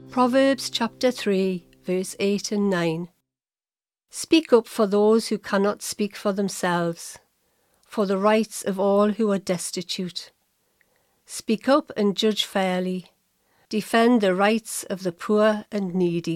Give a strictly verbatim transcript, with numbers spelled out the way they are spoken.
Proverbs chapter three, verse eight and nine. Speak up for those who cannot speak for themselves, for the rights of all who are destitute. Speak up and judge fairly. Defend the rights of the poor and needy.